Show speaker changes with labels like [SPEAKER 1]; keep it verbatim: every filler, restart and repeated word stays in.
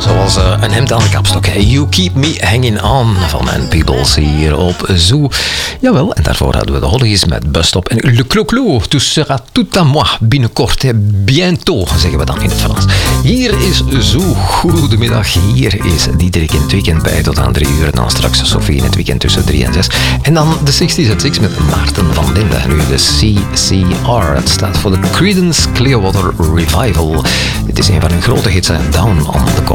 [SPEAKER 1] Zoals uh, een hemd aan de kapstok. You Keep Me Hanging On van Ann Peebles hier op Zoo. Jawel, en daarvoor hadden we de Hollies met Bus Stop. En Le Clo-Clo, tout sera tout à moi. Binnenkort, bientôt, zeggen we dan in het Frans. Hier is Zoo. Goedemiddag, hier is Diederik in het weekend bij tot aan drie uur. En dan straks Sophie in het weekend tussen drie en zes. En dan de zestig's at six met Maarten van Linden. Nu de C C R. Het staat voor de Creedence Clearwater Revival. Dit is een van hun grote hits, Down on the Coast.